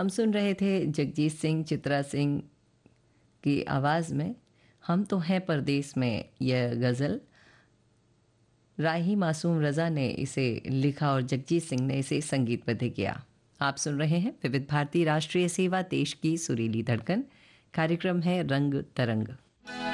हम सुन रहे थे जगजीत सिंह, चित्रा सिंह की आवाज़ में हम तो हैं परदेस में, यह गज़ल राही मासूम रज़ा ने इसे लिखा और जगजीत सिंह ने इसे संगीतबद्ध किया। आप सुन रहे हैं विविध भारती राष्ट्रीय सेवा, देश की सुरीली धड़कन। कार्यक्रम है रंग तरंग।